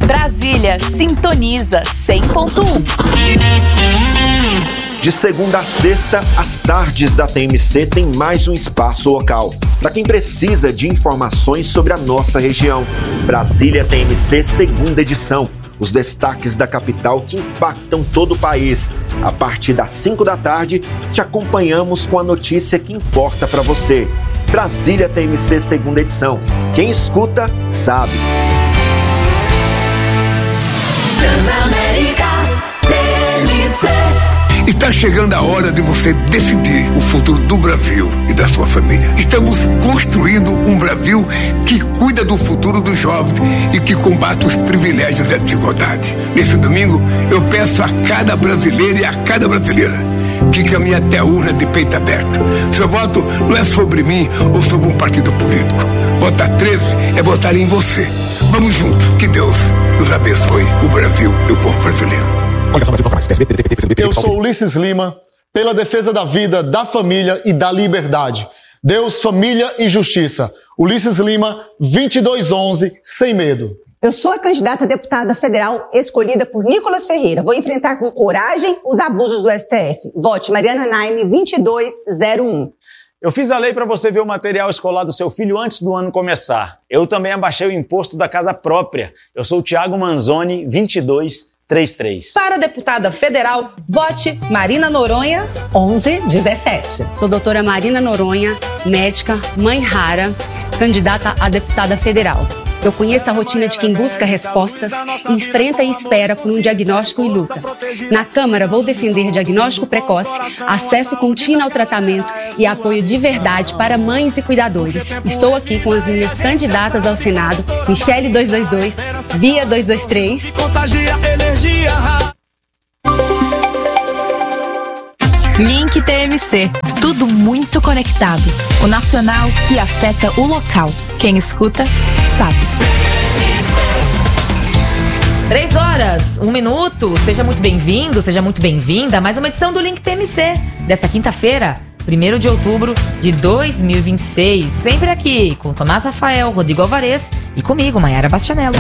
Brasília, sintoniza 100.1. De segunda a sexta, as tardes da TMC tem mais um espaço local. Para quem precisa de informações sobre a nossa região. Brasília TMC, segunda edição. Os destaques da capital que impactam todo o país. A partir das 5 da tarde, te acompanhamos com a notícia que importa para você. Brasília TMC, segunda edição. Quem escuta, sabe. Está chegando a hora de você decidir o futuro do Brasil e da sua família. Estamos construindo um Brasil que cuida do futuro dos jovens e que combate os privilégios e a desigualdade. Nesse domingo, eu peço a cada brasileiro e a cada brasileira que caminhe até a urna de peito aberto. Seu voto não é sobre mim ou sobre um partido político. Votar 13 é votar em você. Vamos juntos. Que Deus nos abençoe, o Brasil e o povo brasileiro. Eu sou Ulisses Lima, pela defesa da vida, da família e da liberdade. Deus, família e justiça. Ulisses Lima, 2211, sem medo. Eu sou a candidata a deputada federal escolhida por Nicolas Ferreira. Vou enfrentar com coragem os abusos do STF. Vote Mariana Naime, 2201. Eu fiz a lei para você ver o material escolar do seu filho antes do ano começar. Eu também abaixei o imposto da casa própria. Eu sou o Thiago Manzoni, 2233. Para deputada federal, vote Marina Noronha, 1117. Sou doutora Marina Noronha, médica, mãe rara, candidata a deputada federal. Eu conheço a rotina de quem busca respostas, enfrenta e espera por um diagnóstico e luta. Na Câmara, vou defender diagnóstico precoce, acesso contínuo ao tratamento e apoio de verdade para mães e cuidadores. Estou aqui com as minhas candidatas ao Senado, Michele 222, Bia 223. Link TMC. Tudo muito conectado. O nacional que afeta o local. Quem escuta, sabe. 3 horas, 1 minuto. Seja muito bem-vindo, seja muito bem-vinda a mais uma edição do Link TMC, desta quinta-feira, 1º de outubro de 2026. Sempre aqui com Tomás Rafael, Rodrigo Alvarez e comigo, Maiara Bastianello.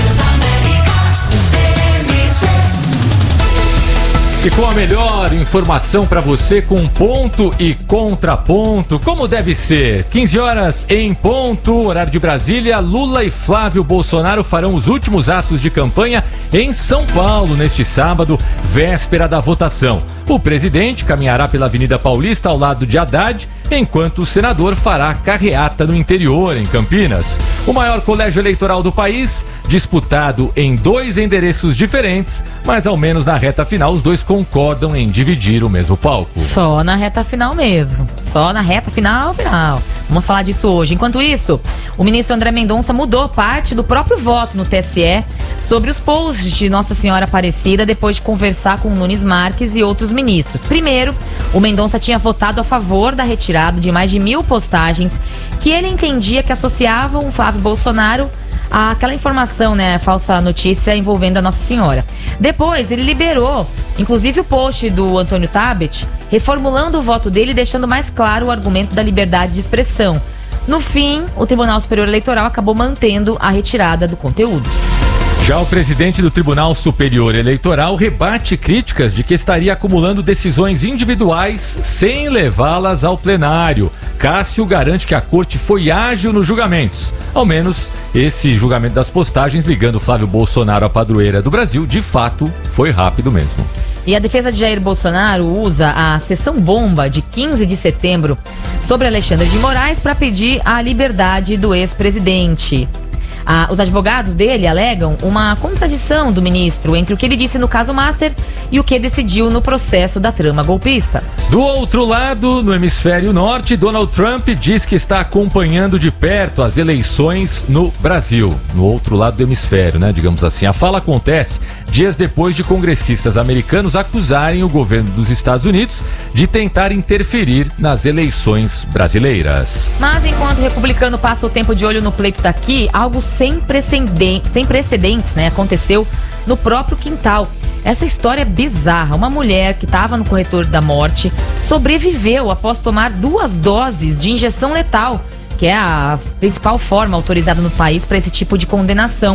E com a melhor informação para você, com ponto e contraponto, como deve ser. 15 horas em ponto, horário de Brasília. Lula e Flávio Bolsonaro farão os últimos atos de campanha em São Paulo neste sábado, véspera da votação. O presidente caminhará pela Avenida Paulista ao lado de Haddad, enquanto o senador fará carreata no interior, em Campinas. O maior colégio eleitoral do país, disputado em 2 endereços diferentes, mas ao menos na reta final os dois concordam em dividir o mesmo palco. Só na reta final mesmo. Só na reta final. Vamos falar disso hoje. Enquanto isso, o ministro André Mendonça mudou parte do próprio voto no TSE sobre os posts de Nossa Senhora Aparecida depois de conversar com Nunes Marques e outros ministros. Primeiro, o Mendonça tinha votado a favor da retirada de mais de 1.000 postagens que ele entendia que associavam o Flávio Bolsonaro àquela informação, né, falsa notícia envolvendo a Nossa Senhora. Depois, ele liberou, inclusive, o post do Antônio Tabet, reformulando o voto dele e deixando mais claro o argumento da liberdade de expressão. No fim, o Tribunal Superior Eleitoral acabou mantendo a retirada do conteúdo. Já o presidente do Tribunal Superior Eleitoral rebate críticas de que estaria acumulando decisões individuais sem levá-las ao plenário. Cássio garante que a corte foi ágil nos julgamentos. Ao menos, esse julgamento das postagens ligando Flávio Bolsonaro à padroeira do Brasil, de fato, foi rápido mesmo. E a defesa de Jair Bolsonaro usa a sessão bomba de 15 de setembro sobre Alexandre de Moraes para pedir a liberdade do ex-presidente. Os advogados dele alegam uma contradição do ministro entre o que ele disse no caso Master e o que decidiu no processo da trama golpista. Do outro lado, no hemisfério norte, Donald Trump diz que está acompanhando de perto as eleições no Brasil. No outro lado do hemisfério, né, digamos assim. A fala acontece dias depois de congressistas americanos acusarem o governo dos Estados Unidos de tentar interferir nas eleições brasileiras. Mas enquanto o republicano passa o tempo de olho no pleito daqui, algo sem precedentes, né, aconteceu no próprio quintal. Essa história é bizarra. Uma mulher que estava no corredor da morte sobreviveu após tomar 2 doses de injeção letal, que é a principal forma autorizada no país para esse tipo de condenação.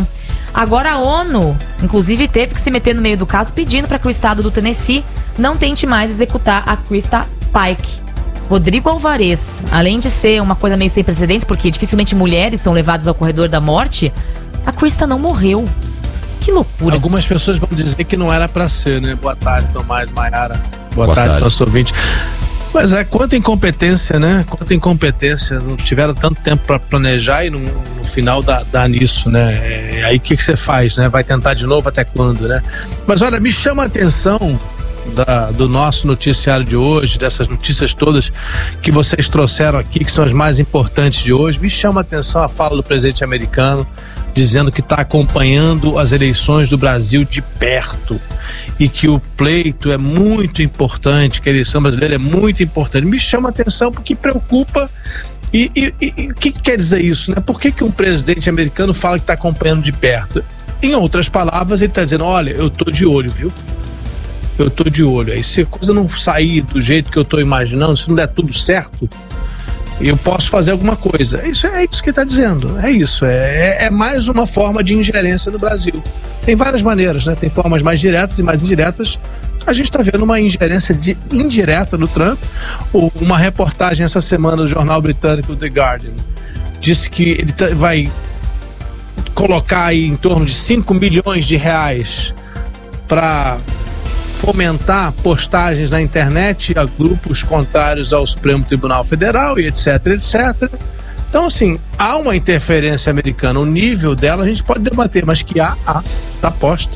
Agora a ONU, inclusive, teve que se meter no meio do caso, pedindo para que o estado do Tennessee não tente mais executar a Krista Pike. Rodrigo Alvarez, além de ser uma coisa meio sem precedentes, porque dificilmente mulheres são levadas ao corredor da morte, a Krista não morreu. Que loucura. Algumas pessoas vão dizer que não era pra ser, né? Boa tarde, Tomás, Maiara. Boa tarde, nosso ouvinte. Mas quanta incompetência, né? Quanta incompetência. Não tiveram tanto tempo pra planejar e no final dá nisso, né? Aí o que você faz, né? Vai tentar de novo até quando, né? Mas olha, me chama a atenção do nosso noticiário de hoje, dessas notícias todas que vocês trouxeram aqui, que são as mais importantes de hoje. Me chama a atenção a fala do presidente americano dizendo que está acompanhando as eleições do Brasil de perto e que o pleito é muito importante, que a eleição brasileira é muito importante. Me chama a atenção porque preocupa. E o que quer dizer isso, né? Por que um presidente americano fala que está acompanhando de perto? Em outras palavras, ele está dizendo, olha, eu tô de olho, viu? Eu tô de olho. Aí se a coisa não sair do jeito que eu tô imaginando, se não der tudo certo, eu posso fazer alguma coisa. É isso que ele tá dizendo. É isso. É mais uma forma de ingerência no Brasil. Tem várias maneiras, né? Tem formas mais diretas e mais indiretas. A gente está vendo uma ingerência indireta no Trump. Uma reportagem essa semana do jornal britânico The Guardian disse que ele vai colocar aí em torno de 5 milhões de reais para fomentar postagens na internet a grupos contrários ao Supremo Tribunal Federal e etc, etc. Então, assim, há uma interferência americana. O nível dela a gente pode debater, mas que tá posta.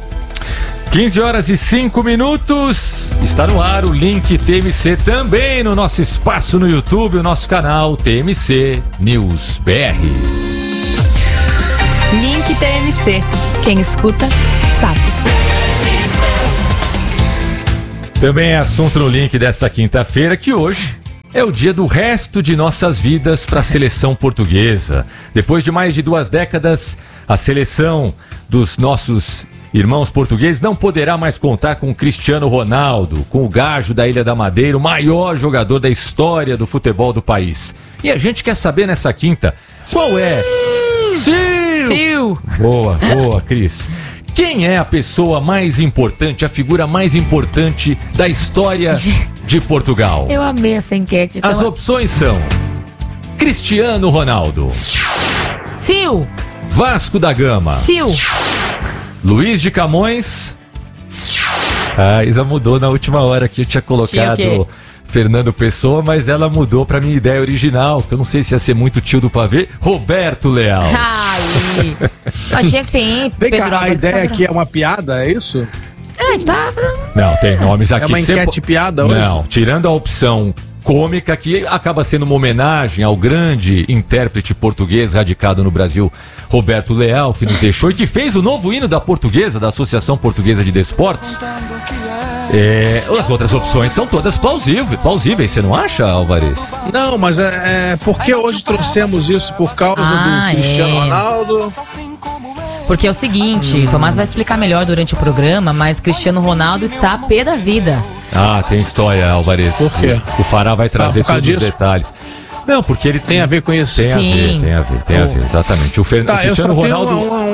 15h05. Está no ar o Link TMC também no nosso espaço no YouTube, o nosso canal TMC News BR. Link TMC. Quem escuta, sabe. Também é assunto no Link dessa quinta-feira, que hoje é o dia do resto de nossas vidas para a seleção portuguesa. Depois de mais de 2 décadas, a seleção dos nossos irmãos portugueses não poderá mais contar com o Cristiano Ronaldo, com o gajo da Ilha da Madeira, o maior jogador da história do futebol do país. E a gente quer saber nessa quinta, qual é? Sil! Boa, Cris. Quem é a pessoa mais importante, a figura mais importante da história de Portugal? Eu amei essa enquete. As opções são Cristiano Ronaldo, Sil, Vasco da Gama, Sil, Luiz de Camões. A Isa mudou na última hora que eu tinha colocado Fernando Pessoa, mas ela mudou pra minha ideia original, que eu não sei se ia ser muito tio do pavê, Roberto Leal. Ai, achei que tem Pedro Álvares. A ideia aqui é uma piada, é isso? Não, tem nomes aqui. É uma enquete piada hoje? Não, tirando a opção cômica, que acaba sendo uma homenagem ao grande intérprete português radicado no Brasil, Roberto Leal, que nos deixou e que fez o novo hino da Portuguesa, da Associação Portuguesa de Desportos. As outras opções são todas plausíveis, você não acha, Alvarez? Não, mas porque hoje trouxemos isso por causa do Cristiano Ronaldo? Porque é o seguinte, Tomás vai explicar melhor durante o programa, mas Cristiano Ronaldo está a pé da vida. Tem história, Alvarez. Por quê? O Fará vai trazer todos os detalhes. Não, porque ele tem a ver com isso. Tem a ver, exatamente. O Cristiano Ronaldo.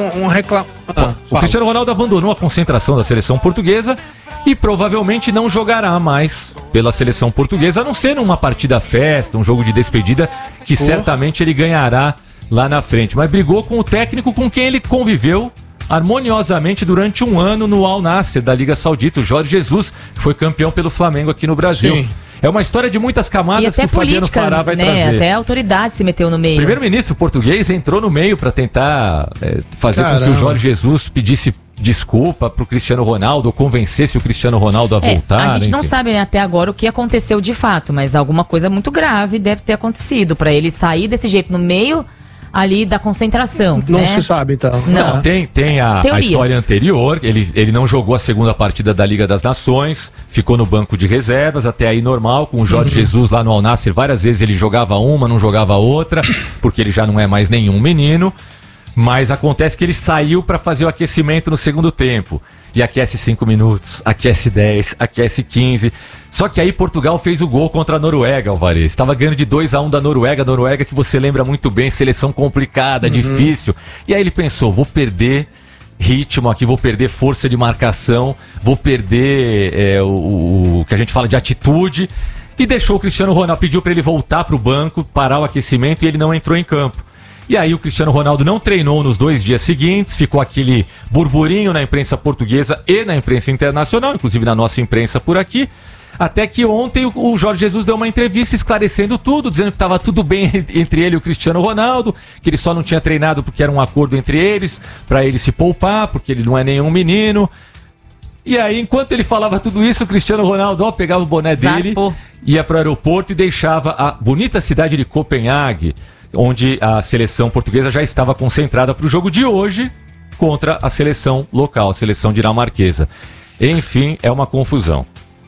O Cristiano Ronaldo abandonou a concentração da seleção portuguesa e provavelmente não jogará mais pela seleção portuguesa, a não ser numa partida festa, um jogo de despedida, que certamente ele ganhará lá na frente. Mas brigou com o técnico com quem ele conviveu harmoniosamente durante um ano no Al Nassr da Liga Saudita, o Jorge Jesus, que foi campeão pelo Flamengo aqui no Brasil. Sim. É uma história de muitas camadas que o Fabiano Fará vai trazer. Até a autoridade se meteu no meio. O primeiro-ministro português entrou no meio para tentar fazer com que o Jorge Jesus pedisse desculpa pro Cristiano Ronaldo, ou convencesse o Cristiano Ronaldo a voltar. A gente não sabe até agora o que aconteceu de fato, mas alguma coisa muito grave deve ter acontecido para ele sair desse jeito no meio ali da concentração. Não se sabe, então. Não. Tem a história anterior. Ele não jogou a segunda partida da Liga das Nações, ficou no banco de reservas, até aí normal, com o Jorge Jesus lá no Al Nassr. Várias vezes ele jogava uma, não jogava outra, porque ele já não é mais nenhum menino. Mas acontece que ele saiu para fazer o aquecimento no segundo tempo. E aquece 5 minutos, aquece 10, aquece 15. Só que aí Portugal fez o gol contra a Noruega, Alvarez. Estava ganhando de 2-1 da Noruega. Noruega que você lembra muito bem, seleção complicada, difícil. E aí ele pensou, vou perder ritmo aqui, vou perder força de marcação, vou perder o que a gente fala de atitude. E deixou o Cristiano Ronaldo, pediu para ele voltar para o banco, parar o aquecimento, e ele não entrou em campo. E aí o Cristiano Ronaldo não treinou nos 2 dias seguintes, ficou aquele burburinho na imprensa portuguesa e na imprensa internacional, inclusive na nossa imprensa por aqui, até que ontem o Jorge Jesus deu uma entrevista esclarecendo tudo, dizendo que estava tudo bem entre ele e o Cristiano Ronaldo, que ele só não tinha treinado porque era um acordo entre eles, para ele se poupar, porque ele não é nenhum menino. E aí, enquanto ele falava tudo isso, o Cristiano Ronaldo pegava o boné dele, ia para o aeroporto e deixava a bonita cidade de Copenhague, onde a seleção portuguesa já estava concentrada para o jogo de hoje contra a seleção local, a seleção dinamarquesa. Enfim, é uma confusão.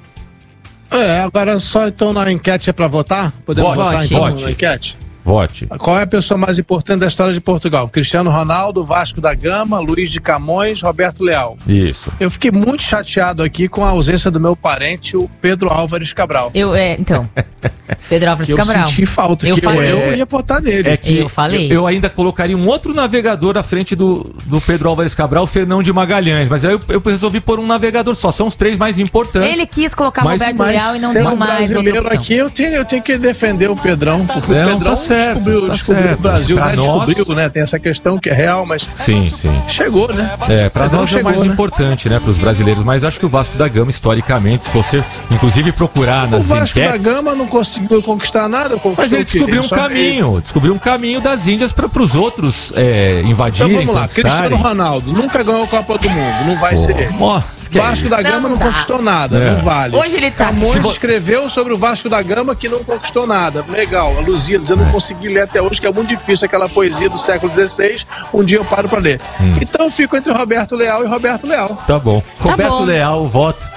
Agora só então na enquete é para votar? Podemos votar então na enquete? Vote. Qual é a pessoa mais importante da história de Portugal? Cristiano Ronaldo, Vasco da Gama, Luís de Camões, Roberto Leal. Isso. Eu fiquei muito chateado aqui com a ausência do meu parente, o Pedro Álvares Cabral. Então, Pedro Álvares Cabral. Eu senti falta, eu ia votar nele. É que eu falei. Eu ainda colocaria um outro navegador à frente do Pedro Álvares Cabral, o Fernão de Magalhães, mas aí eu resolvi pôr um navegador só, são os 3 mais importantes. Ele quis colocar Roberto Leal e não deu mais brasileiro aqui, eu tenho que defender o Pedrão, porque o Pedrão descobriu o Brasil, né? Descobriu, né? Tem essa questão que é real, mas sim. Chegou, né? Pra nós é o mais importante, né? Para os brasileiros, mas acho que o Vasco da Gama, historicamente, se você inclusive procurar nas enquetes... O Vasco da Gama não conseguiu conquistar nada, mas ele descobriu um caminho das Índias para os outros invadirem. Então vamos lá, Cristiano Ronaldo nunca ganhou a Copa do Mundo, não vai ser ele. Vasco da Gama não conquistou nada, não vale. Hoje ele tá... Camões escreveu sobre o Vasco da Gama que não conquistou nada. Legal, a Lusíadas, eu não consegui ler até hoje, que é muito difícil aquela poesia do século XVI. Um dia eu paro pra ler. Então eu fico entre Roberto Leal e Roberto Leal. Tá bom. Roberto Leal, voto.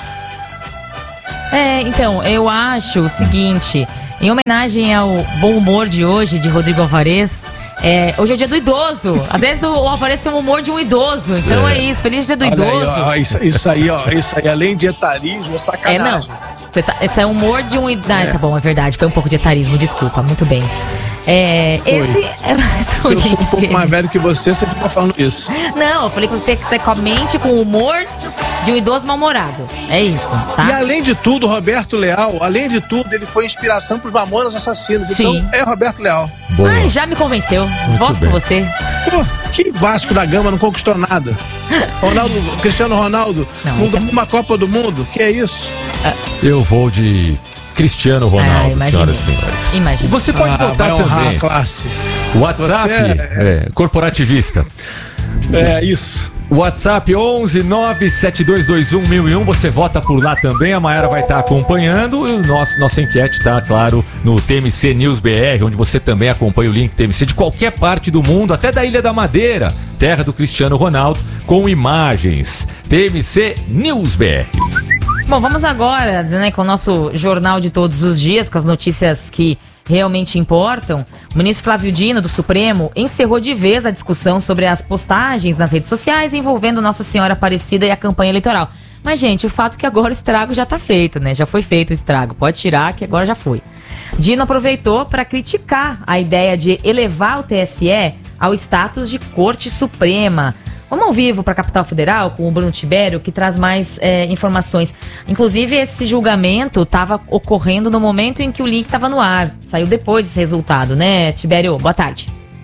Então, eu acho o seguinte, em homenagem ao bom humor de hoje, de Rodrigo Alvarez... hoje é o dia do idoso. Às vezes o Alvarez tem um humor de um idoso. Então é isso, feliz dia do idoso. Aí, isso aí, além de etarismo, é sacanagem. Esse é humor de um idoso. Tá bom, é verdade. Foi um pouco de etarismo, desculpa, muito bem. Esse é mais eu sou um pouco mais velho que você fica falando isso. Não, eu falei que você tem com a mente, com o humor de um idoso mal-humorado. É isso, tá? E além de tudo, Roberto Leal, ele foi inspiração pros Mamonas Assassinos. Então é Roberto Leal. Ai, já me convenceu. Voto com você. Que Vasco da Gama não conquistou nada. Cristiano Ronaldo não ganhou uma Copa do Mundo. Que é isso? Eu vou de Cristiano Ronaldo, senhoras e senhores. Imagina. Você pode votar também. A classe. WhatsApp corporativista. É isso. WhatsApp 11-97221-1001. Você vota por lá também. A Mayara vai estar acompanhando. E nossa enquete está, claro, no TMC News BR, onde você também acompanha o link TMC de qualquer parte do mundo, até da Ilha da Madeira, terra do Cristiano Ronaldo, com imagens. TMC News BR. Bom, vamos agora, né, com o nosso jornal de todos os dias, com as notícias que realmente importam. O ministro Flávio Dino, do Supremo, encerrou de vez a discussão sobre as postagens nas redes sociais envolvendo Nossa Senhora Aparecida e a campanha eleitoral. Mas, gente, o fato é que agora o estrago já tá feito, né? Já foi feito o estrago. Pode tirar, que agora já foi. Dino aproveitou para criticar a ideia de elevar o TSE ao status de Corte Suprema. Vamos ao vivo para a Capital Federal com o Bruno Tibério, que traz mais informações. Inclusive, esse julgamento estava ocorrendo no momento em que o link estava no ar. Saiu depois desse resultado, né, Tibério? Boa tarde.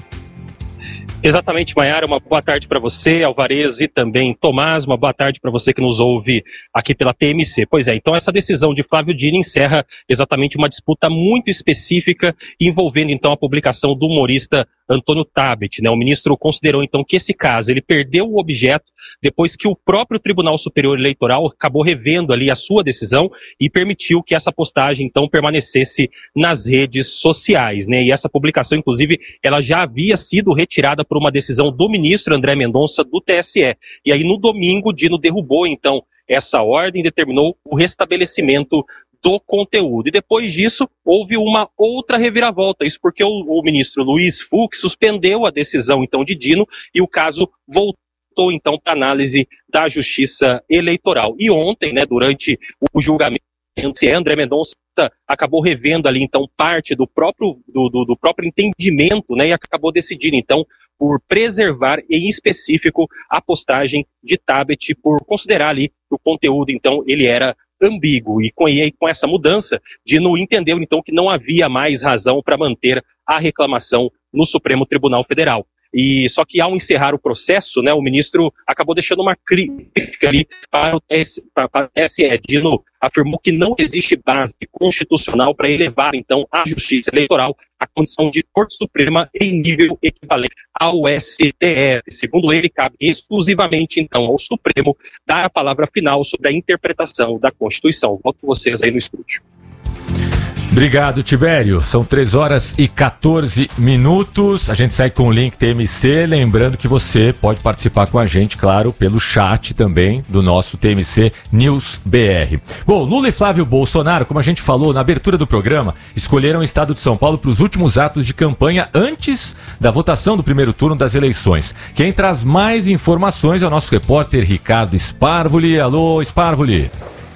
Exatamente, Mayara, uma boa tarde para você, Alvarez e também Tomás, uma boa tarde para você que nos ouve aqui pela TMC. Pois é, então essa decisão de Flávio Dino encerra exatamente uma disputa muito específica envolvendo então a publicação do humorista Antônio Tabet, né? O ministro considerou então que esse caso, ele perdeu o objeto depois que o próprio Tribunal Superior Eleitoral acabou revendo ali a sua decisão e permitiu que essa postagem então permanecesse nas redes sociais, né? E essa publicação, inclusive, ela já havia sido retirada por uma decisão do ministro André Mendonça do TSE. E aí no domingo, Dino derrubou então essa ordem e determinou o restabelecimento do conteúdo. E depois disso, houve uma outra reviravolta. Isso porque o ministro Luiz Fux suspendeu a decisão, então, de Dino, e o caso voltou, então, para análise da Justiça Eleitoral. E ontem, né, durante o julgamento, André Mendonça acabou revendo ali, então, parte do próprio entendimento, né, e acabou decidindo, então, por preservar, em específico, a postagem de Tabet, por considerar ali que o conteúdo, então, ele era ambíguo. E com essa mudança, Dino entendeu, então, que não havia mais razão para manter a reclamação no Supremo Tribunal Federal. E só que ao encerrar o processo, né, o ministro acabou deixando uma crítica ali para o TSE. Dino afirmou que não existe base constitucional para elevar, então, a Justiça Eleitoral à condição de Corte Suprema em nível equivalente ao STF. Segundo ele, cabe exclusivamente, então, ao Supremo dar a palavra final sobre a interpretação da Constituição. Volto com vocês aí no estúdio. Obrigado, Tibério. São 3h14. A gente segue com o link TMC. Lembrando que você pode participar com a gente, claro, pelo chat também do nosso TMC News BR. Bom, Lula e Flávio Bolsonaro, como a gente falou na abertura do programa, escolheram o estado de São Paulo para os últimos atos de campanha antes da votação do primeiro turno das eleições. Quem traz mais informações é o nosso repórter Ricardo Sparvoli. Alô, Sparvoli.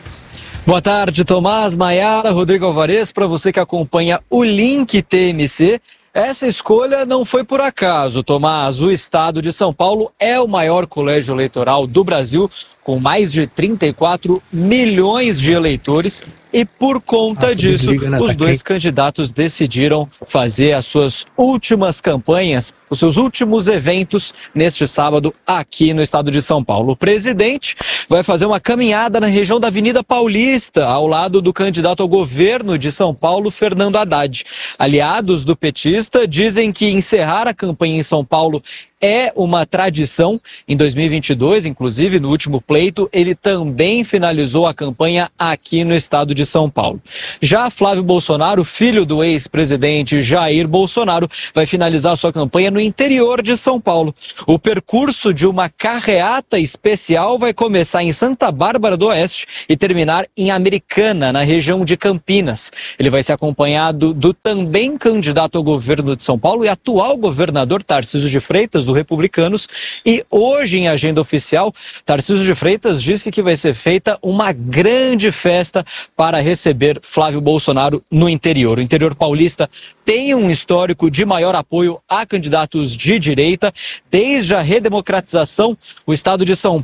Boa tarde, Tomás, Maiara, Rodrigo Alvarez, para você que acompanha o link TMC. Essa escolha não foi por acaso, Tomás. O estado de São Paulo é o maior colégio eleitoral do Brasil, com mais de 34 milhões de eleitores. E por conta disso, os dois candidatos decidiram fazer as suas últimas campanhas, os seus últimos eventos neste sábado aqui no estado de São Paulo. O presidente vai fazer uma caminhada na região da Avenida Paulista, ao lado do candidato ao governo de São Paulo, Fernando Haddad. Aliados do petista dizem que encerrar a campanha em São Paulo é uma tradição. Em 2022, inclusive, no último pleito, ele também finalizou a campanha aqui no estado de São Paulo. Já Flávio Bolsonaro, filho do ex-presidente Jair Bolsonaro, vai finalizar sua campanha no interior de São Paulo. O percurso de uma carreata especial vai começar em Santa Bárbara do Oeste e terminar em Americana, na região de Campinas. Ele vai ser acompanhado do também candidato ao governo de São Paulo e atual governador Tarcísio de Freitas, do Republicanos, e hoje em agenda oficial, Tarcísio de Freitas disse que vai ser feita uma grande festa para receber Flávio Bolsonaro no interior. O interior paulista tem um histórico de maior apoio a candidatos de direita. Desde a redemocratização, o estado de São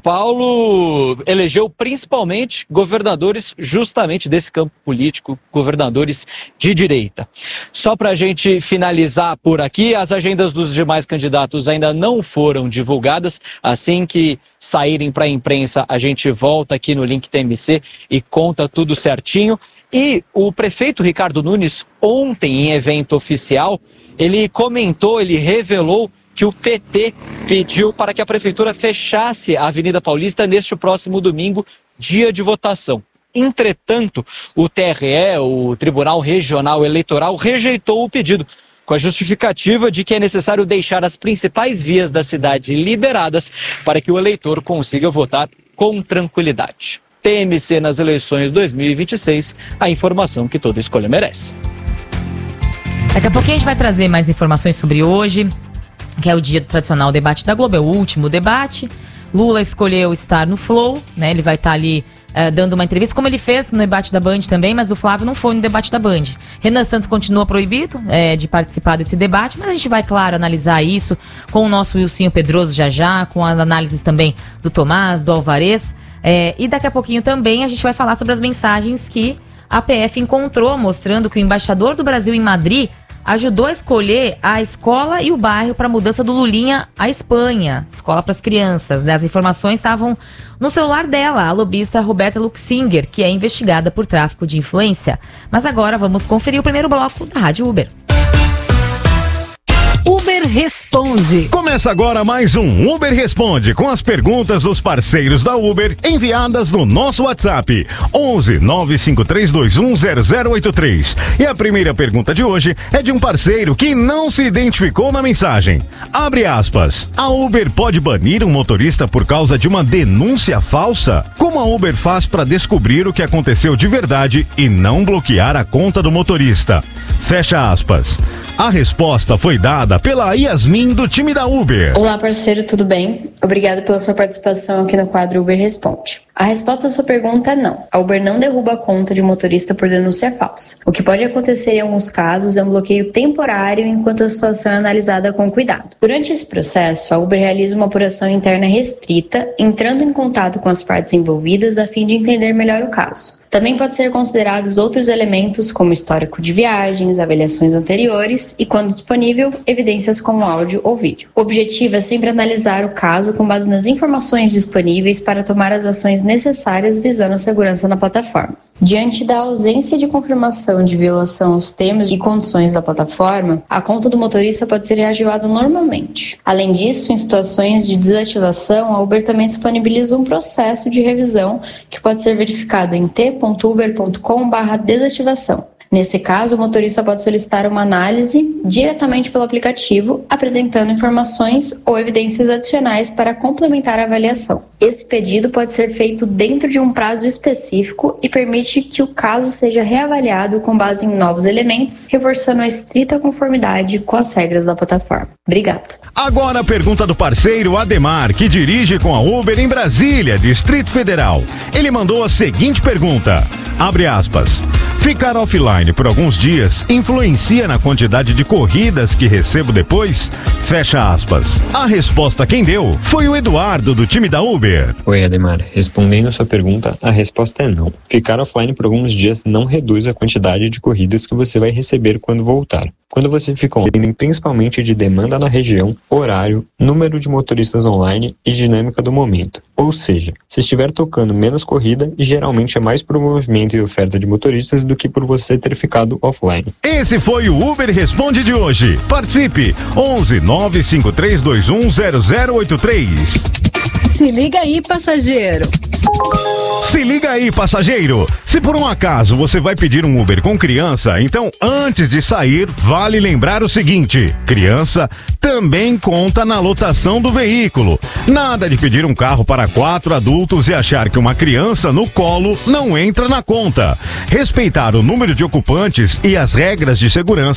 Paulo elegeu principalmente governadores justamente desse campo político, governadores de direita. Só para a gente finalizar por aqui, as agendas dos demais candidatos ainda não foram divulgadas. Assim que saírem para a imprensa, a gente volta aqui no link TMC e conta tudo certinho. E o prefeito Ricardo Nunes, ontem em evento oficial, ele comentou, ele revelou que o PT pediu para que a prefeitura fechasse a Avenida Paulista neste próximo domingo, dia de votação. Entretanto, o TRE, o Tribunal Regional Eleitoral, rejeitou o pedido, com a justificativa de que é necessário deixar as principais vias da cidade liberadas para que o eleitor consiga votar com tranquilidade. TMC nas eleições 2026, a informação que toda escolha merece. Daqui a pouquinho a gente vai trazer mais informações sobre hoje, que é o dia do tradicional debate da Globo, é o último debate. Lula escolheu estar no Flow, né? Ele vai estar ali dando uma entrevista, como ele fez no debate da Band também, mas o Flávio não foi no debate da Band. Renan Santos continua proibido de participar desse debate, mas a gente vai, claro, analisar isso com o nosso Wilsinho Pedroso já, com as análises também do Tomás, do Alvarez. E daqui a pouquinho também a gente vai falar sobre as mensagens que a PF encontrou, mostrando que o embaixador do Brasil em Madrid ajudou a escolher a escola e o bairro para a mudança do Lulinha à Espanha, escola para as crianças, né? As informações estavam no celular dela, a lobista Roberta Luxinger, que é investigada por tráfico de influência. Mas agora vamos conferir o primeiro bloco da Rádio Uber. Uber Responde. Começa agora mais um Uber Responde com as perguntas dos parceiros da Uber enviadas no nosso WhatsApp 11 95321 0083. E a primeira pergunta de hoje é de um parceiro que não se identificou na mensagem. Abre aspas. A Uber pode banir um motorista por causa de uma denúncia falsa? Como a Uber faz para descobrir o que aconteceu de verdade e não bloquear a conta do motorista? Fecha aspas. A resposta foi dada pela Yasmin do time da Uber. Olá, parceiro, tudo bem? Obrigado pela sua participação aqui no quadro Uber Responde. A resposta à sua pergunta é não. A Uber não derruba a conta de motorista por denúncia falsa. O que pode acontecer em alguns casos é um bloqueio temporário enquanto a situação é analisada com cuidado. Durante esse processo, a Uber realiza uma apuração interna restrita, entrando em contato com as partes envolvidas a fim de entender melhor o caso. Também pode ser considerados outros elementos como histórico de viagens, avaliações anteriores e, quando disponível, evidências como áudio ou vídeo. O objetivo é sempre analisar o caso com base nas informações disponíveis para tomar as ações necessárias visando a segurança na plataforma. Diante da ausência de confirmação de violação aos termos e condições da plataforma, a conta do motorista pode ser reativada normalmente. Além disso, em situações de desativação, a Uber também disponibiliza um processo de revisão que pode ser verificado em t.uber.com/desativação. Nesse caso, o motorista pode solicitar uma análise diretamente pelo aplicativo, apresentando informações ou evidências adicionais para complementar a avaliação. Esse pedido pode ser feito dentro de um prazo específico e permite que o caso seja reavaliado com base em novos elementos, reforçando a estrita conformidade com as regras da plataforma. Obrigado. Agora a pergunta do parceiro Ademar, que dirige com a Uber em Brasília, Distrito Federal. Ele mandou a seguinte pergunta, abre aspas. Ficar offline por alguns dias influencia na quantidade de corridas que recebo depois? Fecha aspas. A resposta quem deu foi o Eduardo, do time da Uber. Oi, Ademar. Respondendo a sua pergunta, a resposta é não. Ficar offline por alguns dias não reduz a quantidade de corridas que você vai receber quando voltar. Quando você fica online, principalmente de demanda na região, horário, número de motoristas online e dinâmica do momento. Ou seja, se estiver tocando menos corrida, geralmente é mais por movimento e oferta de motoristas do que por você ter ficado offline. Esse foi o Uber Responde de hoje. Participe! 11 95321 0083. Se liga aí, passageiro. Se liga aí, passageiro. Se por um acaso você vai pedir um Uber com criança, então antes de sair, vale lembrar o seguinte: criança também conta na lotação do veículo. Nada de pedir um carro para 4 adultos e achar que uma criança no colo não entra na conta. Respeitar o número de ocupantes e as regras de segurança